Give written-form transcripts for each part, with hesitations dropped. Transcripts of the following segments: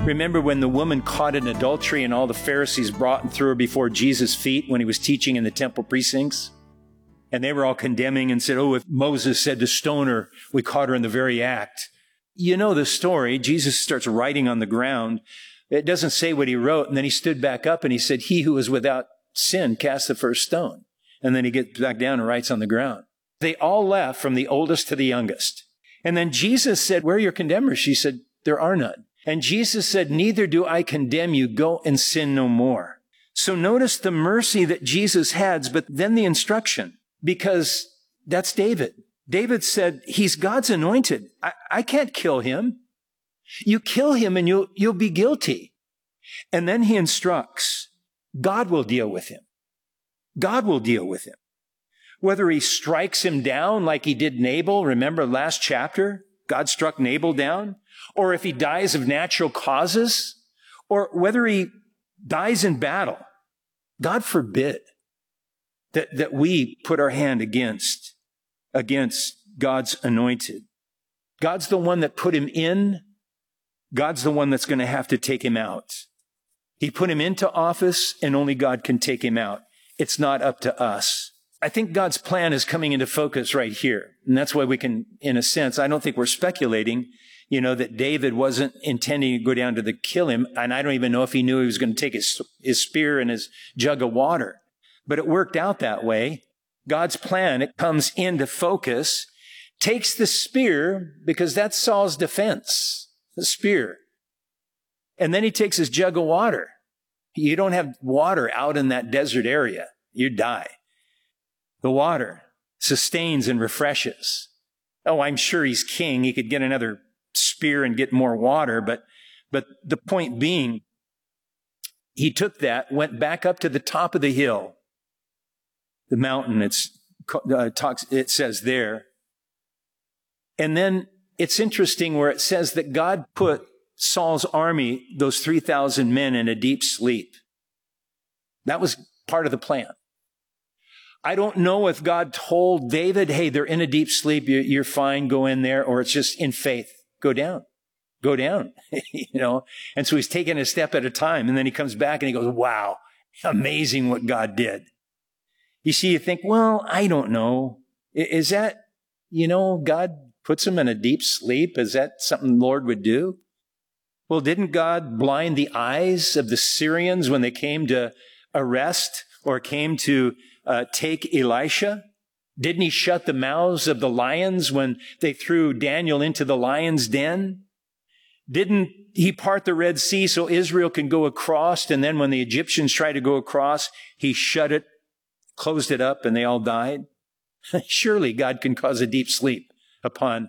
Remember when the woman caught in adultery and all the Pharisees brought and threw her before Jesus' feet when he was teaching in the temple precincts? And they were all condemning and said, oh, if Moses said to stone her, we caught her in the very act. You know the story. Jesus starts writing on the ground. It doesn't say what he wrote. And then he stood back up and he said, he who is without sin cast the first stone. And then he gets back down and writes on the ground. They all left from the oldest to the youngest. And then Jesus said, where are your condemners? She said, there are none. And Jesus said, neither do I condemn you. Go and sin no more. So notice the mercy that Jesus has, but then the instruction, because that's David. David said, he's God's anointed. I can't kill him. You kill him and you'll be guilty. And then he instructs, God will deal with him. God will deal with him. Whether he strikes him down like he did Nabal, remember last chapter, God struck Nabal down, or if he dies of natural causes, or whether he dies in battle, God forbid that we put our hand against God's anointed. God's the one that put him in. God's the one that's going to have to take him out. He put him into office, and only God can take him out. It's not up to us. I think God's plan is coming into focus right here. And that's why we can, in a sense, I don't think we're speculating, that David wasn't intending to go down to kill him. And I don't even know if he knew he was going to take his spear and his jug of water. But it worked out that way. God's plan, it comes into focus, takes the spear, because that's Saul's defense, the spear. And then he takes his jug of water. You don't have water out in that desert area. You die. The water sustains and refreshes. Oh, I'm sure he's king. He could get another spear and get more water. But the point being, he took that, went back up to the top of the hill, the mountain, it says there. And then it's interesting where it says that God put Saul's army, those 3,000 men, in a deep sleep. That was part of the plan. I don't know if God told David, hey, they're in a deep sleep, you're fine, go in there, or it's just in faith, go down, And so he's taking a step at a time, and then he comes back and he goes, wow, amazing what God did. You see, you think, well, I don't know. Is that, God puts him in a deep sleep? Is that something the Lord would do? Well, didn't God blind the eyes of the Syrians when they came to arrest or came to take Elisha? Didn't he shut the mouths of the lions when they threw Daniel into the lion's den? Didn't he part the Red Sea so Israel can go across, and then when the Egyptians tried to go across, he shut it, closed it up, and they all died? Surely God can cause a deep sleep upon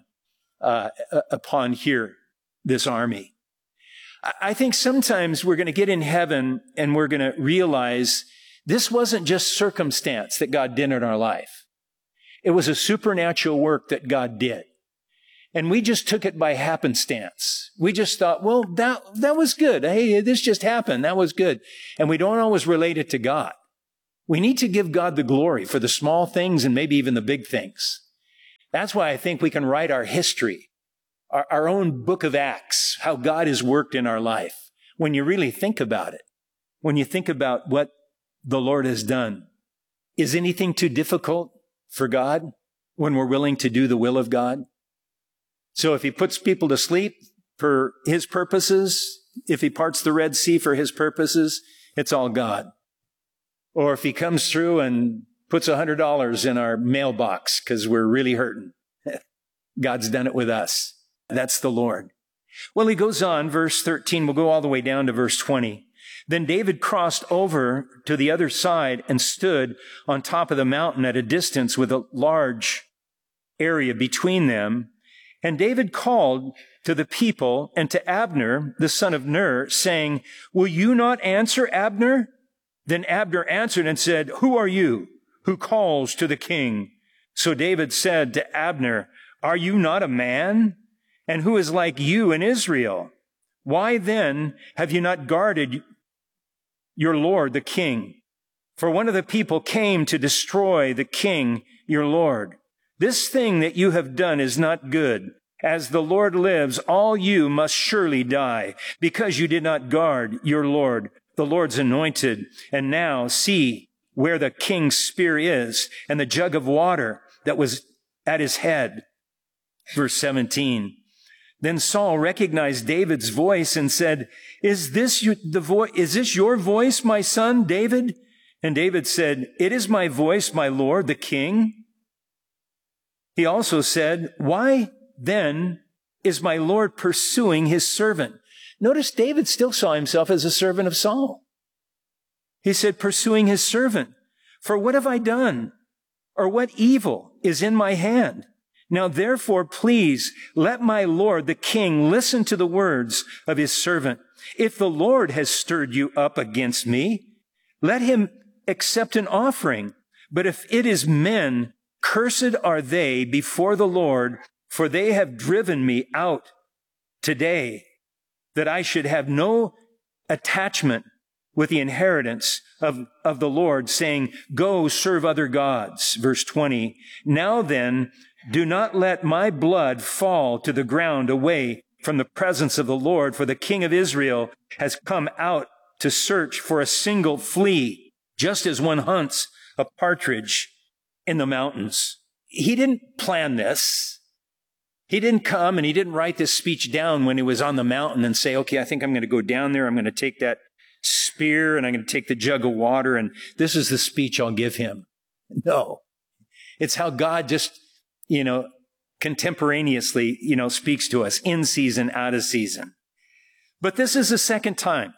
this army. I think sometimes we're going to get in heaven and we're going to realize this wasn't just circumstance that God did in our life. It was a supernatural work that God did. And we just took it by happenstance. We just thought, well, that was good. Hey, this just happened. That was good. And we don't always relate it to God. We need to give God the glory for the small things and maybe even the big things. That's why I think we can write our history, our own book of Acts, how God has worked in our life. When you really think about it, when you think about what the Lord has done, is anything too difficult for God when we're willing to do the will of God? So if he puts people to sleep for his purposes, if he parts the Red Sea for his purposes, it's all God. Or if he comes through and puts $100 in our mailbox because we're really hurting, God's done it with us. That's the Lord. Well, he goes on, verse 13, we'll go all the way down to verse 20. Then David crossed over to the other side and stood on top of the mountain at a distance with a large area between them. And David called to the people and to Abner, the son of Ner, saying, "Will you not answer, Abner?" Then Abner answered and said, "Who are you who calls to the king?" So David said to Abner, "Are you not a man? And who is like you in Israel? Why then have you not guarded your lord, the king? For one of the people came to destroy the king, your lord. This thing that you have done is not good. As the Lord lives, all you must surely die, because you did not guard your Lord, the Lord's anointed. And now see where the king's spear is, and the jug of water that was at his head. Verse 17. Then Saul recognized David's voice and said, Is this your voice, my son, David? And David said, It is my voice, my Lord, the king. He also said, Why then is my Lord pursuing his servant? Notice David still saw himself as a servant of Saul. He said, pursuing his servant. For what have I done? Or what evil is in my hand? Now therefore, please let my Lord the king listen to the words of his servant. If the Lord has stirred you up against me, let him accept an offering. But if it is men, cursed are they before the Lord, for they have driven me out today, that I should have no attachment with the inheritance of the Lord, saying, Go serve other gods. Verse 20, Now then, do not let my blood fall to the ground away from the presence of the Lord, for the king of Israel has come out to search for a single flea, just as one hunts a partridge in the mountains. He didn't plan this. He didn't come and he didn't write this speech down when he was on the mountain and say, okay, I think I'm going to go down there. I'm going to take that spear and I'm going to take the jug of water and this is the speech I'll give him. No. It's how God just, contemporaneously, speaks to us in season, out of season. But this is the second time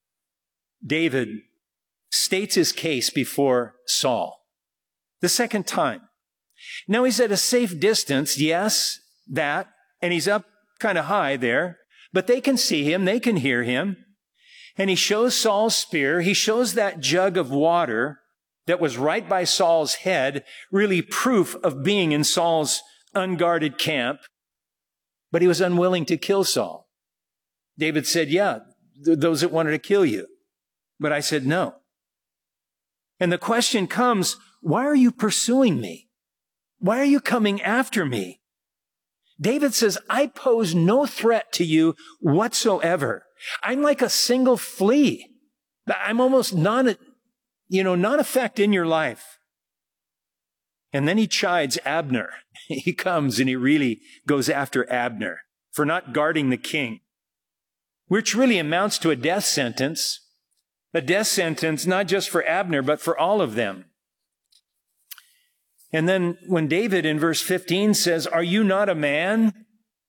David states his case before Saul. The second time. Now he's at a safe distance, yes, and he's up kind of high there, but they can see him, they can hear him. And he shows Saul's spear, he shows that jug of water that was right by Saul's head, really proof of being in Saul's unguarded camp, but he was unwilling to kill Saul. David said, yeah, those that wanted to kill you. But I said, no. And the question comes, why are you pursuing me? Why are you coming after me? David says, I pose no threat to you whatsoever. I'm like a single flea. I'm almost non-effect in your life. And then he chides Abner. He comes and he really goes after Abner for not guarding the king, which really amounts to a death sentence. A death sentence not just for Abner, but for all of them. And then when David in verse 15 says, are you not a man?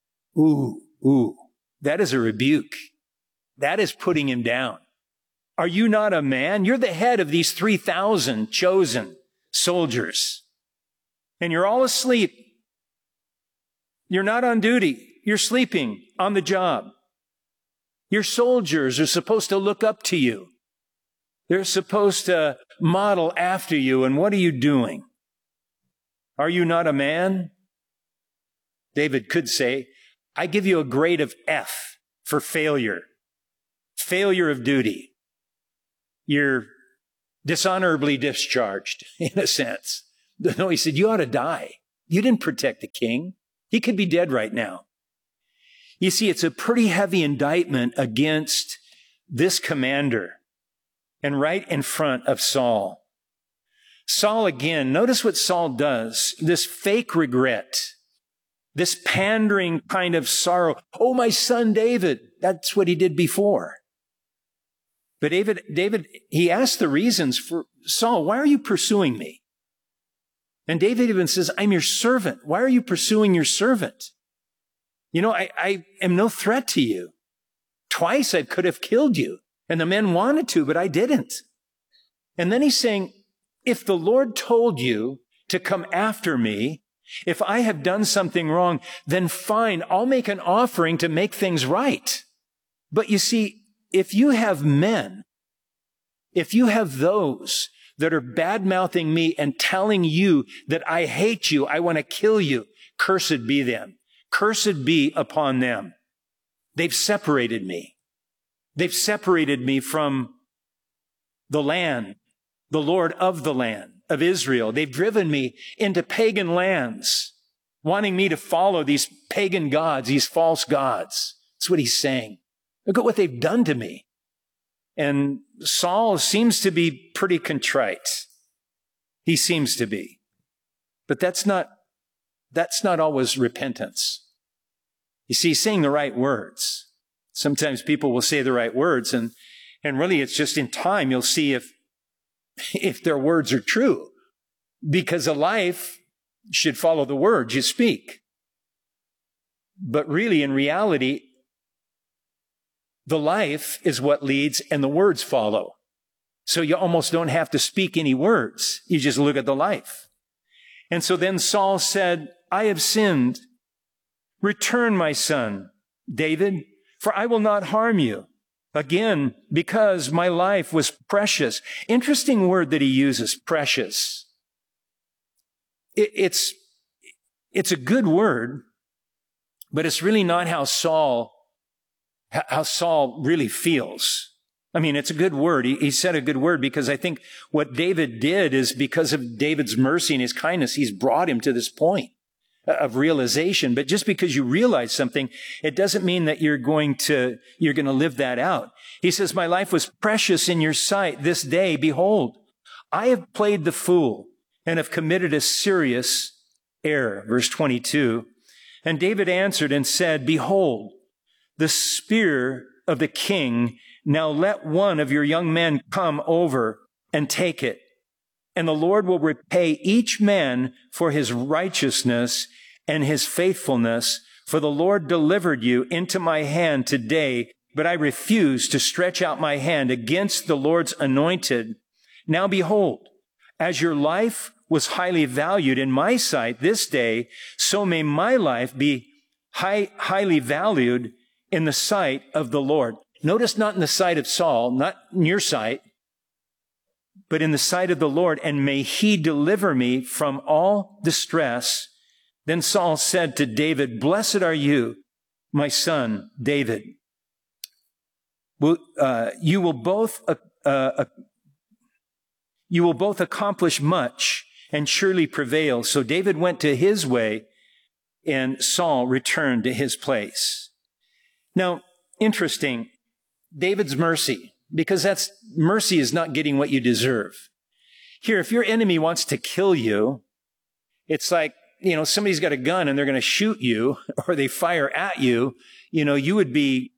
That is a rebuke. That is putting him down. Are you not a man? You're the head of these 3,000 chosen soldiers. And you're all asleep. You're not on duty. You're sleeping on the job. Your soldiers are supposed to look up to you. They're supposed to model after you. And what are you doing? Are you not a man? David could say, I give you a grade of F for failure. Failure of duty. You're dishonorably discharged, in a sense. No, he said, you ought to die. You didn't protect the king. He could be dead right now. You see, it's a pretty heavy indictment against this commander and right in front of Saul. Saul again, notice what Saul does, this fake regret, this pandering kind of sorrow. Oh, my son David. That's what he did before. But David, he asked the reasons for Saul, why are you pursuing me? And David even says, I'm your servant. Why are you pursuing your servant? I am no threat to you. Twice I could have killed you. And the men wanted to, but I didn't. And then he's saying, if the Lord told you to come after me, if I have done something wrong, then fine, I'll make an offering to make things right. But you see, if you have men, if you have those that are bad-mouthing me and telling you that I hate you, I want to kill you, cursed be them. Cursed be upon them. They've separated me. They've separated me from the land, the Lord of the land of Israel. They've driven me into pagan lands. wanting me to follow these pagan gods, these false gods. That's what he's saying. Look at what they've done to me. And Saul seems to be pretty contrite. He seems to be. But that's not always repentance. You see, saying the right words. Sometimes people will say the right words, and really it's just in time you'll see if their words are true. Because a life should follow the words you speak. But really, in reality, the life is what leads and the words follow. So you almost don't have to speak any words. You just look at the life. And so then Saul said, I have sinned. Return, my son, David, for I will not harm you. Again, because my life was precious. Interesting word that he uses, precious. It's a good word, but it's really not how Saul really feels. I mean, it's a good word. He said a good word because I think what David did is because of David's mercy and his kindness, he's brought him to this point of realization. But just because you realize something, it doesn't mean that you're going to live that out. He says, my life was precious in your sight this day. Behold, I have played the fool and have committed a serious error. Verse 22. And David answered and said, behold, the spear of the king. Now let one of your young men come over and take it. And the Lord will repay each man for his righteousness and his faithfulness. For the Lord delivered you into my hand today, but I refuse to stretch out my hand against the Lord's anointed. Now behold, as your life was highly valued in my sight this day, so may my life be highly valued in the sight of the Lord. Notice not in the sight of Saul, not in your sight, but in the sight of the Lord, and may he deliver me from all distress. Then Saul said to David, blessed are you, my son, David. You will both accomplish much and surely prevail. So David went to his way, and Saul returned to his place. Now, interesting, David's mercy, because mercy is not getting what you deserve. Here, if your enemy wants to kill you, it's like, somebody's got a gun and they're going to shoot you, or they fire at you, you would be,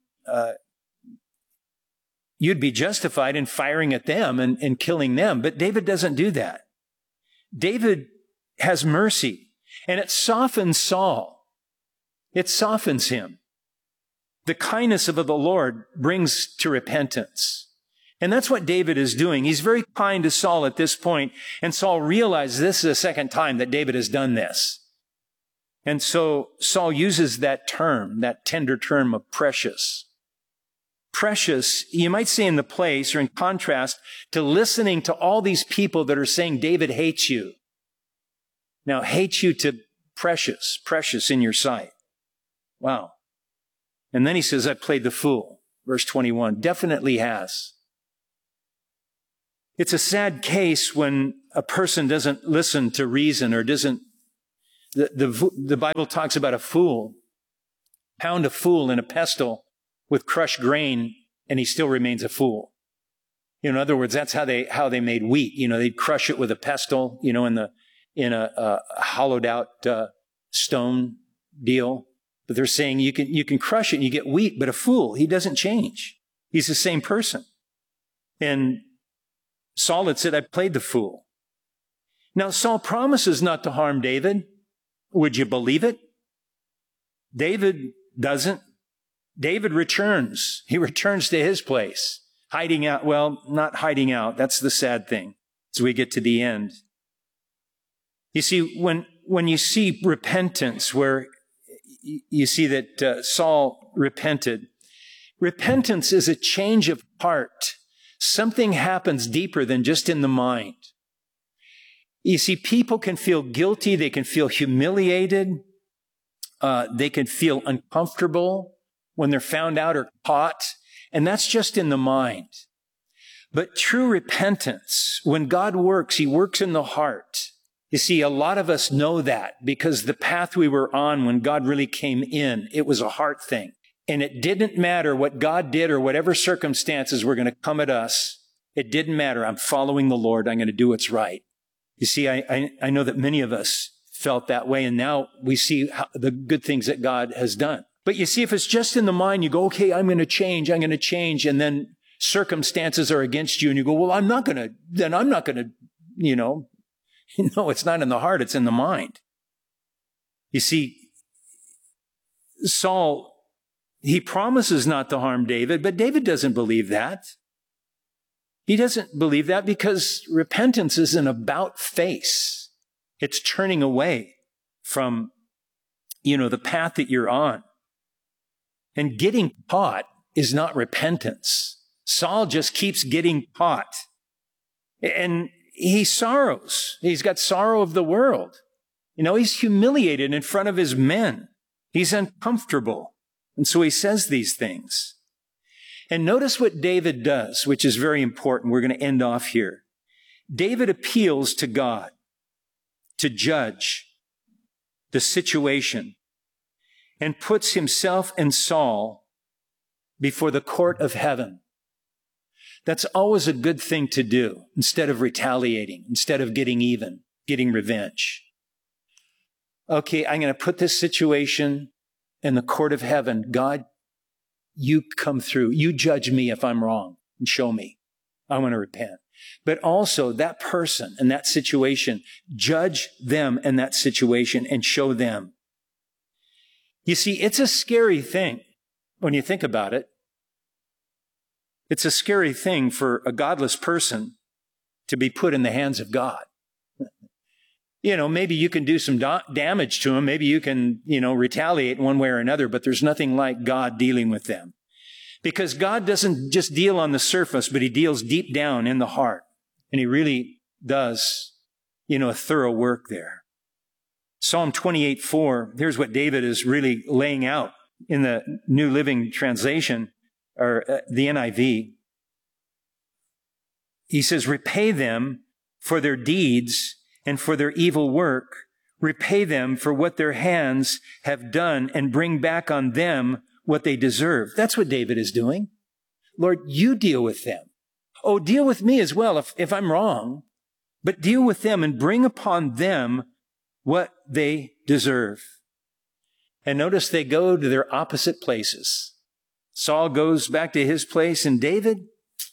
you'd be justified in firing at them and killing them. But David doesn't do that. David has mercy, and it softens Saul. It softens him. The kindness of the Lord brings to repentance. And that's what David is doing. He's very kind to Saul at this point, and Saul realizes this is the second time that David has done this. And so Saul uses that term, that tender term of precious. Precious, you might say in the place or in contrast to listening to all these people that are saying David hates you. Now, hates you to precious in your sight. Wow. And then he says, I played the fool. Verse 21, definitely has. It's a sad case when a person doesn't listen to reason or doesn't. The Bible talks about a fool. Pound a fool in a pestle with crushed grain, and he still remains a fool. In other words, that's how they made wheat. They'd crush it with a pestle, in a hollowed out stone deal. But they're saying you can crush it and you get wheat, but a fool, he doesn't change. He's the same person. And Saul had said, I played the fool. Now, Saul promises not to harm David. Would you believe it? David doesn't. David returns. He returns to his place, hiding out. Well, not hiding out. That's the sad thing as we get to the end. You see, when you see repentance, where you see that Saul repented, repentance is a change of heart. Something happens deeper than just in the mind. You see, people can feel guilty. They can feel humiliated. They can feel uncomfortable when they're found out or caught. And that's just in the mind. But true repentance, when God works, he works in the heart. You see, a lot of us know that because the path we were on when God really came in, it was a heart thing. And it didn't matter what God did or whatever circumstances were going to come at us. It didn't matter. I'm following the Lord. I'm going to do what's right. You see, I know that many of us felt that way, and now we see the good things that God has done. But you see, if it's just in the mind, you go, okay, I'm going to change, and then circumstances are against you, and you go, well, I'm not going to, no, it's not in the heart, it's in the mind. You see, Saul, he promises not to harm David, but David doesn't believe that. He doesn't believe that because repentance is an about face. It's turning away from, the path that you're on. And getting caught is not repentance. Saul just keeps getting caught. And he sorrows. He's got sorrow of the world. He's humiliated in front of his men. He's uncomfortable. And so he says these things. And notice what David does, which is very important. We're going to end off here. David appeals to God to judge the situation and puts himself and Saul before the court of heaven. That's always a good thing to do instead of retaliating, instead of getting even, getting revenge. Okay, I'm going to put this situation in the court of heaven. God, you come through. You judge me if I'm wrong and show me. I want to repent. But also that person in that situation, judge them in that situation and show them. You see, it's a scary thing when you think about it. It's a scary thing for a godless person to be put in the hands of God. Maybe you can do some damage to them. Maybe you can, retaliate one way or another, but there's nothing like God dealing with them. Because God doesn't just deal on the surface, but he deals deep down in the heart. And he really does, a thorough work there. Psalm 28:4, here's what David is really laying out in the New Living Translation, or the NIV. He says, repay them for their deeds and for their evil work. Repay them for what their hands have done and bring back on them what they deserve. That's what David is doing. Lord, you deal with them. Oh, deal with me as well if I'm wrong, but deal with them and bring upon them what they deserve. And notice they go to their opposite places. Saul goes back to his place, and David,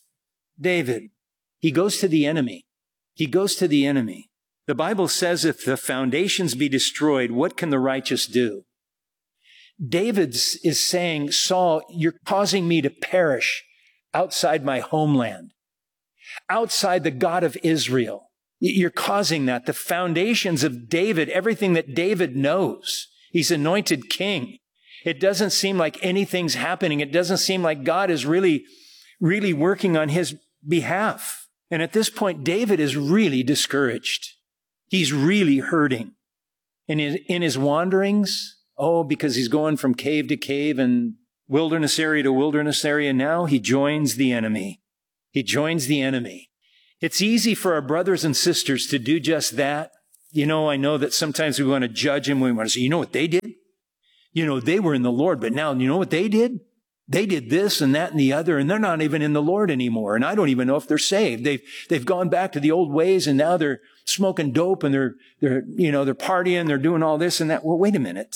he goes to the enemy. He goes to the enemy. The Bible says if the foundations be destroyed, what can the righteous do? David is saying, Saul, you're causing me to perish outside my homeland, outside the God of Israel. You're causing that. The foundations of David, everything that David knows, he's anointed king. It doesn't seem like anything's happening. It doesn't seem like God is really working on his behalf. And at this point, David is really discouraged. He's really hurting. And in his wanderings, because he's going from cave to cave and wilderness area to wilderness area, now he joins the enemy. He joins the enemy. It's easy for our brothers and sisters to do just that. I know that sometimes we want to judge them. We want to say, you know what they did? They were in the Lord, but now you know what they did? They did this and that and the other, and they're not even in the Lord anymore. And I don't even know if they're saved. They've gone back to the old ways, and now they're smoking dope and they're partying, they're doing all this and that. Well, wait a minute.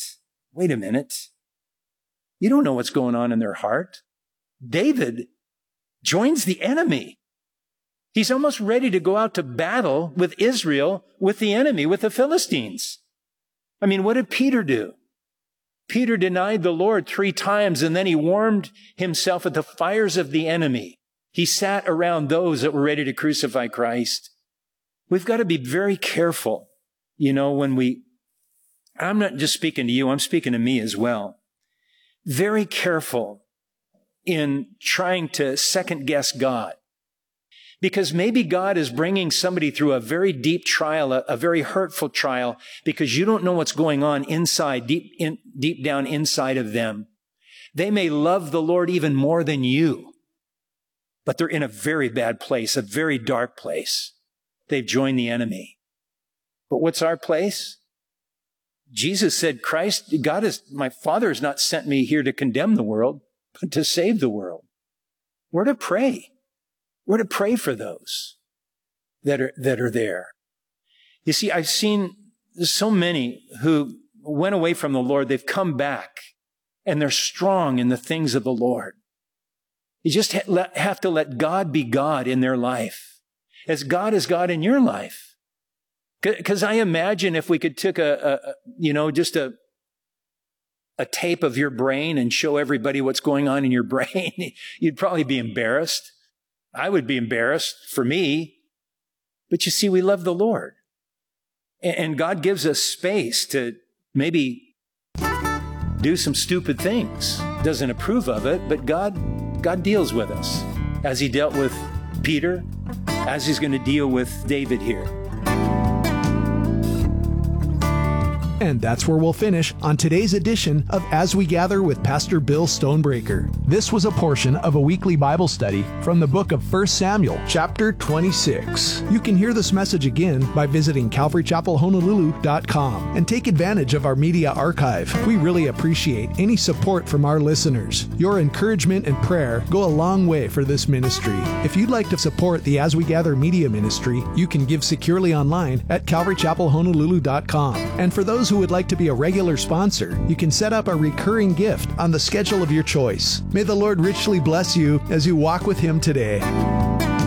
You don't know what's going on in their heart. David joins the enemy. He's almost ready to go out to battle with Israel, with the enemy, with the Philistines. I mean, what did Peter do? Peter denied the Lord 3 times, and then he warmed himself at the fires of the enemy. He sat around those that were ready to crucify Christ. We've got to be very careful, I'm not just speaking to you, I'm speaking to me as well. Very careful in trying to second guess God. Because maybe God is bringing somebody through a very deep trial, a very hurtful trial, because you don't know what's going on inside, deep down inside of them. They may love the Lord even more than you, but they're in a very bad place, a very dark place. They've joined the enemy. But what's our place? Jesus said, my Father has not sent me here to condemn the world, but to save the world. We're to pray. We're to pray for those that are there. You see, I've seen so many who went away from the Lord. They've come back and they're strong in the things of the Lord. You just have to let God be God in their life, as God is God in your life. Because I imagine if we could take just a tape of your brain and show everybody what's going on in your brain, you'd probably be embarrassed. I would be embarrassed for me. But you see, we love the Lord. And God gives us space to maybe do some stupid things. Doesn't approve of it, but God deals with us, as he dealt with Peter, as he's going to deal with David here. And that's where we'll finish on today's edition of As We Gather with Pastor Bill Stonebreaker. This was a portion of a weekly Bible study from the book of 1 Samuel, chapter 26. You can hear this message again by visiting CalvaryChapelHonolulu.com and take advantage of our media archive. We really appreciate any support from our listeners. Your encouragement and prayer go a long way for this ministry. If you'd like to support the As We Gather media ministry, you can give securely online at CalvaryChapelHonolulu.com. And for those who would like to be a regular sponsor, you can set up a recurring gift on the schedule of your choice. May the Lord richly bless you as you walk with Him today.